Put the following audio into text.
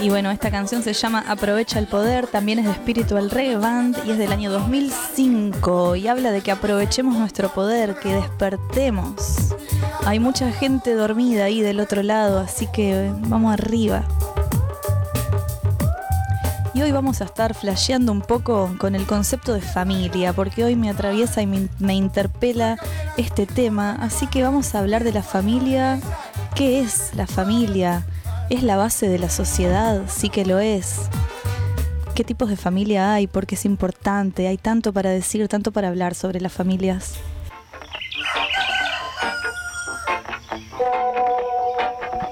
Y bueno, esta canción se llama Aprovecha el Poder, también es de Spiritual Reggae Band y es del año 2005 y habla de que aprovechemos nuestro poder, que despertemos. Hay mucha gente dormida ahí del otro lado, así que vamos arriba. Y hoy vamos a estar flasheando un poco con el concepto de familia, porque hoy me atraviesa y me interpela este tema, así que vamos a hablar de la familia. ¿Qué es la familia? ¿Es la base de la sociedad? Sí que lo es. ¿Qué tipos de familia hay? ¿Por qué es importante? Hay tanto para decir, tanto para hablar sobre las familias.